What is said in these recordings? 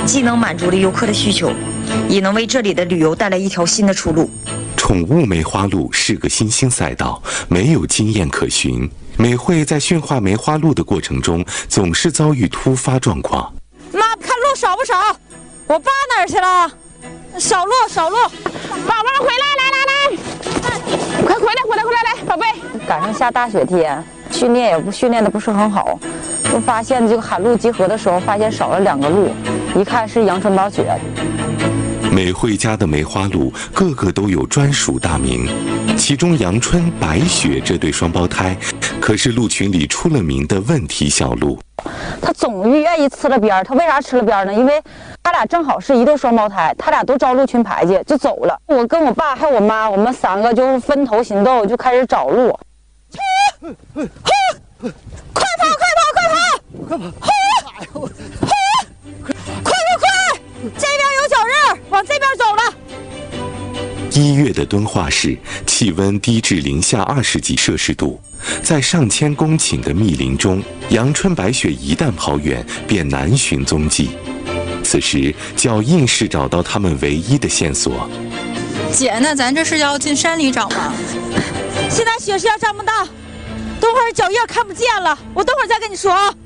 既能满足了游客的需求，也能为这里的旅游带来一条新的出路。 宠物梅花鹿是个新兴赛道，没有经验可循。美惠在驯化梅花鹿的过程中，总是遭遇突发状况。 妈，看鹿少不少？我爸哪儿去了？少鹿，宝宝回来，来，快回来，来，宝贝。赶上下大雪天，训练的不是很好，就发现这个喊鹿集合的时候，发现少了2个鹿，一看是阳春白雪。 美惠家的梅花鹿个个都有专属大名，其中阳春、白雪这对双胞胎，可是鹿群里出了名的问题小鹿。 他总愿意吃了边儿，他为啥吃了边儿呢？因为他俩正好是一对双胞胎，他俩都招鹿群排去就走了。我跟我爸还有我妈，我们3个就分头行动，就开始找鹿。快跑！快！这边有脚印，往这边走了。 1月的敦化市气温低至零下20几摄氏度，在上千公顷的密林中，阳春白雪一旦跑远，便难寻踪迹。此时，脚印是找到他们唯一的线索。 姐，那咱这是要进山里找吗？ 现在雪势要这么大，等会儿脚印看不见了，我等会儿再跟你说啊。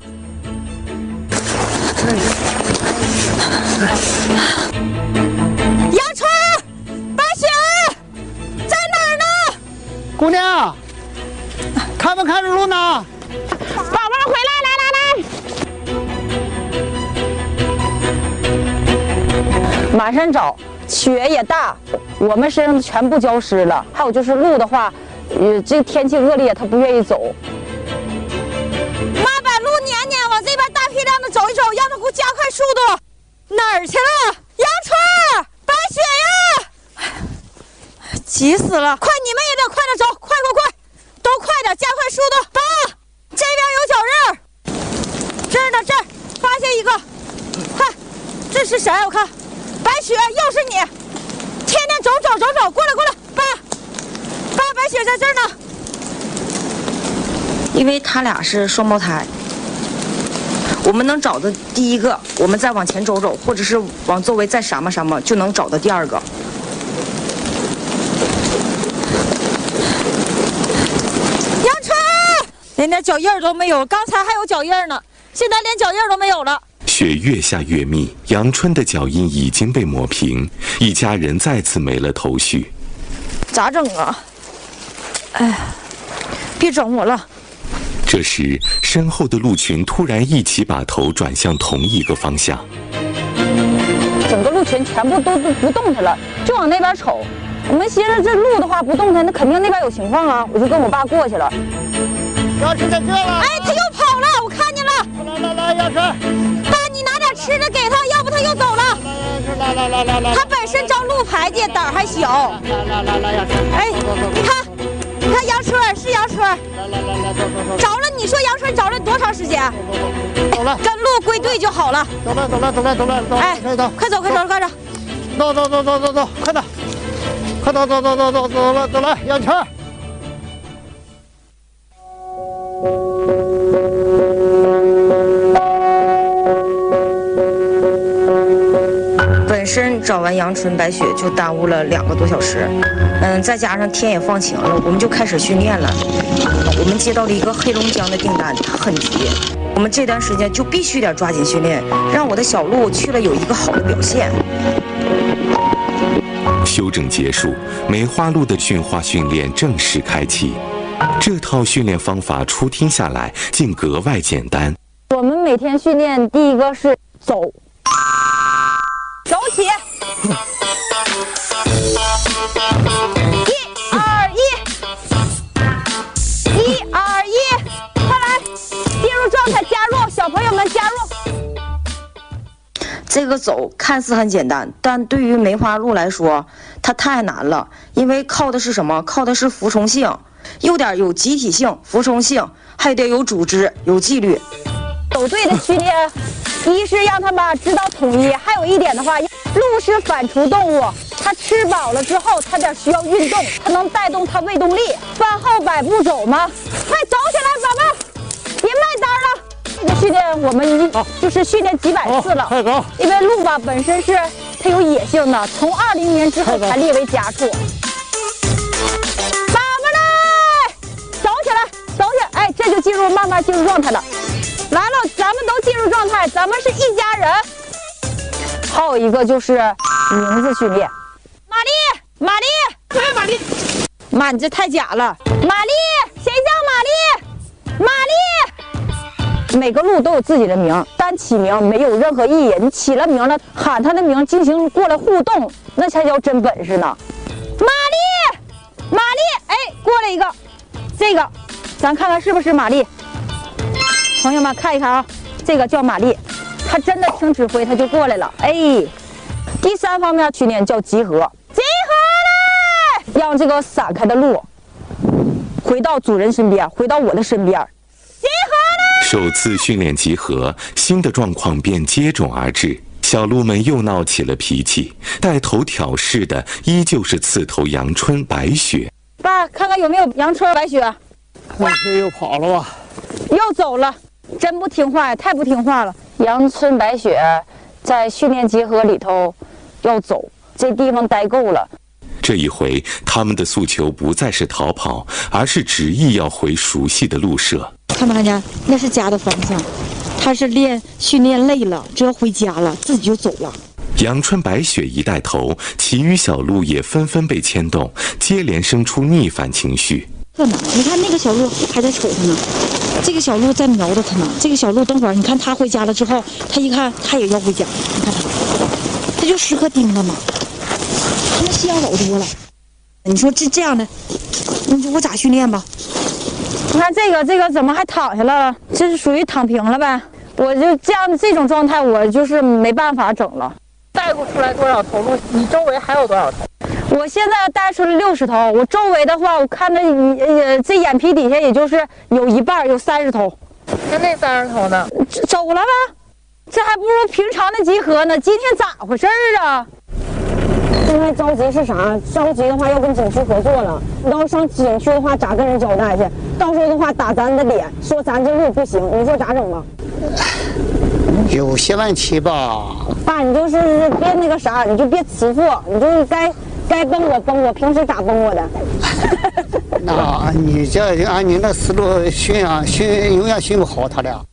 阳春，白雪在哪儿呢？ 姑娘，看没看着鹿呢？ 宝宝回来，来，满山找，雪也大，我们身上全部浇湿了。还有就是鹿的话，这个天气恶劣，它不愿意走。妈，把鹿撵，往这边大批量的走一走，让它给我加快速度。哪儿去了？阳春，白雪呀！急死了！快，你们也得快点走，快，都快点，加快速度。爸，这边有脚印，这儿呢，这儿发现一个，看，这是谁？我看，白雪，又是你！天天走，过来，爸，白雪在这儿呢。 因为他俩是双胞胎，我们能找的第一个，我们再往前走，或者是往周围再闪么，就能找到第2个。 阳春，连点脚印都没有，刚才还有脚印呢，现在连脚印都没有了。 雪越下越密，阳春的脚印已经被抹平，一家人再次没了头绪。 咋整啊？哎呀，别整我了。 这时，身后的鹿群突然一起把头转向同一个方向， 整个鹿群全部都不动弹了，就往那边瞅。我们寻思这鹿的话不动弹，那肯定那边有情况啊！我就跟我爸过去了。 阳春在这了！ 哎，他又跑了，我看见了。 来，阳春！ 爸，你拿点吃的给他，要不他又走了。来！他本身招鹿排去，胆儿还小。来，阳春！哎，你看阳春是阳春。来，找了，你说阳春找了多长时间？ 走了， 跟鹿归队就好了。 走了。 哎，快走， 走，快点，走了，阳春。 本身找完阳春白雪就耽误了2个多小时，再加上天也放晴了，我们就开始训练了。我们接到了一个黑龙江的订单，它很急，我们这段时间就必须得抓紧训练，让我的小鹿去了有一个好的表现。 休整结束，梅花鹿的驯化训练正式开启。这套训练方法初听下来竟格外简单。 我们每天训练，第一个是走起，1、2、1，1、2、1，快来，进入状态，加入，小朋友们加入。 这个走看似很简单，但对于梅花鹿来说，它太难了，因为靠的是什么？靠的是服从性，有点有集体性、服从性，还得有组织、有纪律。 走队的训练，一是让他们知道统一，还有一点的话，鹿是反刍动物，它吃饱了之后，它得需要运动，它能带动它胃动力。饭后100步走吗？快走起来，宝宝，别卖单了。 这个训练我们就是训练几百次了。 太高！ 因为鹿吧本身是它有野性的，从20年之后才列为家畜。爸爸嘞，走起来，走起来！哎，这就慢慢进入状态了。来了，咱们都进入状态，咱们是一家人。还有一个就是名字训练，玛丽，玛丽，谁是玛丽？妈，你这太假了！玛丽，谁叫玛丽？玛丽。每个鹿都有自己的名，单起名没有任何意义。你起了名了，喊它的名，进行过来互动，那才叫真本事呢。玛丽，玛丽，哎，过来一个，这个，咱看看是不是玛丽。朋友们看一看啊，这个叫玛丽，她真的听指挥，她就过来了。哎，第3方面训练叫集合，集合嘞，让这个散开的鹿回到主人身边，回到我的身边。集合嘞！ 首次训练集合，新的状况便接踵而至。小鹿们又闹起了脾气，带头挑事的依旧是刺头阳春白雪。 爸，看看有没有阳春白雪。 白雪又跑了吧？ 又走了，真不听话呀，太不听话了。阳春白雪在训练集合里头要走，这地方待够了。 这一回，他们的诉求不再是逃跑，而是执意要回熟悉的鹿舍。 看没看见？那是家的方向，他是训练累了，就要回家了，自己就走了。 阳春白雪一带头，其余小鹿也纷纷被牵动，接连生出逆反情绪。 这呢？你看那个小鹿还在瞅他呢，这个小鹿在瞄着他呢。这个小鹿等会儿，你看他回家了之后，他一看他也要回家，你看他就时刻盯着嘛。他们戏要老多了。你说这样的，你说我咋训练吧？ 你看这个怎么还躺下了？这是属于躺平了呗？我就这种状态，我就是没办法整了。 带不出来多少头鹿？你周围还有多少头？ 我现在带出了60头，我周围的话，我看着这眼皮底下也就是有一半，有30头。 那30头呢？ 走了呗，这还不如平常的集合呢。今天咋回事啊？ 现在着急是啥？着急的话要跟景区合作了，要上景区的话咋跟人交代去？到时候的话打咱的脸，说咱这路不行，你说咋整吧？ 有些问题吧。 爸，你就是别那个啥，你就别辞负，你就该崩我，平时咋崩我的？ 那你这按你那思路训永远训不好他俩。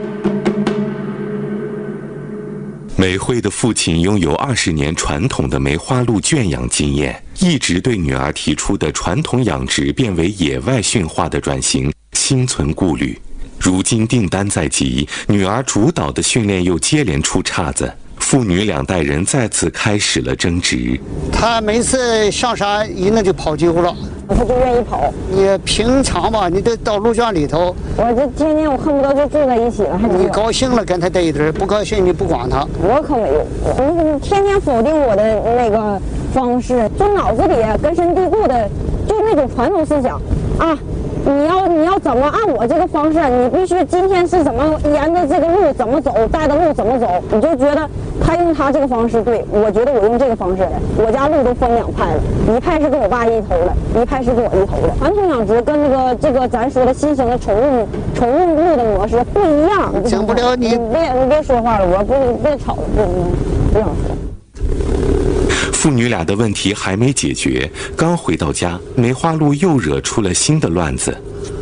美惠的父亲拥有20年传统的梅花鹿圈养经验，一直对女儿提出的传统养殖变为野外驯化的转型心存顾虑。如今订单在即，女儿主导的训练又接连出岔子，父女2代人再次开始了争执。 他每次上山一弄就跑丢了， 他就愿意跑。 你平常吧，你得到鹿圈里头。 我这天天我恨不得就住在一起了，还你高兴了跟他待一堆，不高兴你不管他。 我可没有，你天天否定我的那个方式，就脑子里根深蒂固的，就那种传统思想啊。你要怎么按我这个方式？你必须今天是怎么沿着这个路怎么走，带的路怎么走？你就觉得他用他这个方式对，我觉得我用这个方式的。我家路都分2派了，一派是跟我爸一头的，一派是跟我一头的。传统养殖跟这个咱说的新型的宠物鹿的模式不一样。 整不了你别说话了，我别吵了，不想说。 父女俩的问题还没解决，刚回到家，梅花鹿又惹出了新的乱子。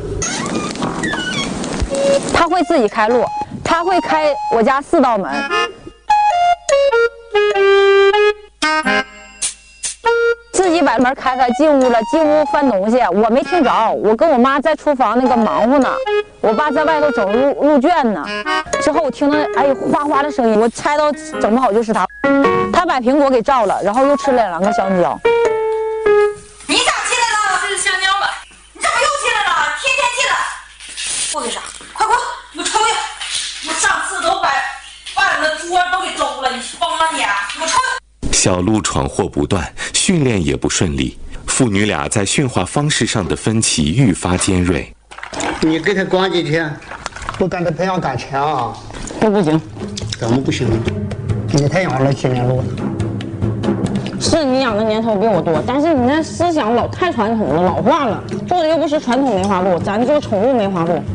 他会自己开路，他会开我家4道门。自己把门开进屋了，进屋翻东西，我没听着，我跟我妈在厨房那个忙活呢，我爸在外头整鹿圈呢。之后我听到哗哗的声音，我猜到整不好就是他。他把苹果给照了，然后又吃了2个香蕉。 你咋进来了？这是香蕉吧？你怎么又进来了？天天进来。过去啥？快滚！你给我出去！你上次都把饭的桌都给周了，你疯了你！你给我出去！ 小鹿闯祸不断，训练也不顺利，父女俩在驯化方式上的分歧愈发尖锐。 你给他关几天？不跟他培养感情啊？ 不行。 怎么不行？你才养了几年鹿？ 是你养的年头比我多，但是你那思想太传统了，老化了。做的又不是传统梅花鹿，咱做宠物梅花鹿。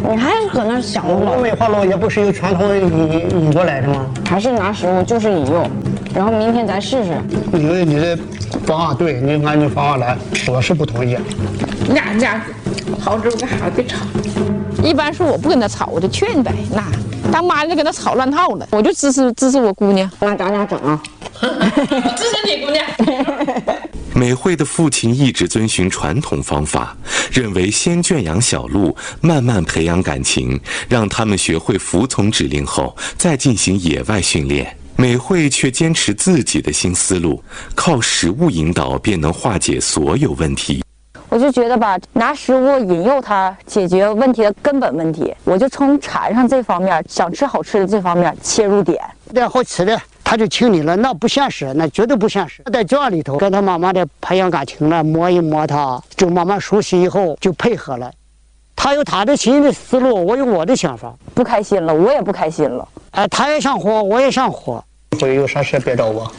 你还搁那想着我文化路也不是有传统引过来的吗？ 还是拿食物就是引诱，然后明天咱试试。 你的方案对，你按你方案来，我是不同意。 你俩好之后干啥别吵。 一般是我不跟他吵，我就劝呗。那当妈就跟他吵乱套了，我就支持我姑娘。 那咱俩整啊！ 支持你姑娘。 美惠的父亲一直遵循传统方法，认为先圈养小鹿，慢慢培养感情，让他们学会服从指令后，再进行野外训练。美惠却坚持自己的新思路，靠食物引导便能化解所有问题。 我就觉得吧，拿食物引诱他解决问题的根本问题，我就从馋上这方面，想吃好吃的这方面切入点。 那好吃的他就请你了，那不现实，那绝对不现实。在家里头跟他慢慢的培养感情了，摸一摸他，就慢慢熟悉以后就配合了。他有他的新的思路，我有我的想法。 不开心了，我也不开心了。 哎，他也想活，我也想活。会有啥事别找我。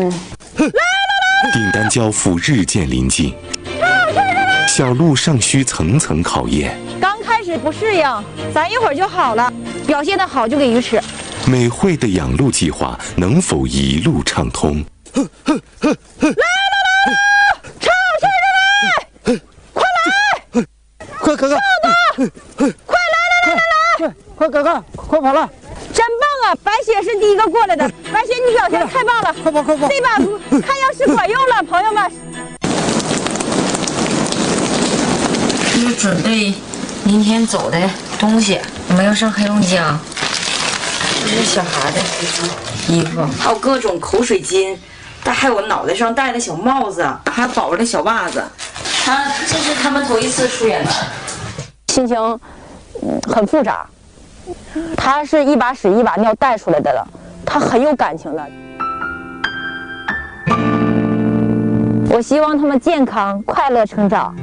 订单交付日渐临近，小鹿尚需层层考验。 刚开始不适应，咱一会儿就好了。表现得好就给鱼吃。 美惠的养鹿计划能否一路畅通？ 来，超市的来，快来！ 快哥哥， 快来！ 快哥哥，快跑了！ 真棒啊！白雪是第一个过来的，白雪你表现得太棒了！ 快跑！ 这把看样是管用了，朋友们。 就是准备明天走的东西，我们要上黑龙江。这是小孩的衣服，还有各种口水巾，还有我脑袋上戴的小帽子，还有宝宝的小袜子。这是他们头一次出远门， 心情很复杂。他是一把屎一把尿带出来的了，他很有感情的。我希望他们健康快乐成长。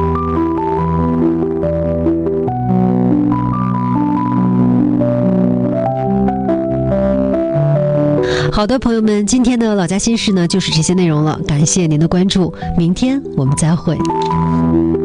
好的，朋友们，今天的老家心事呢，就是这些内容了。感谢您的关注，明天我们再会。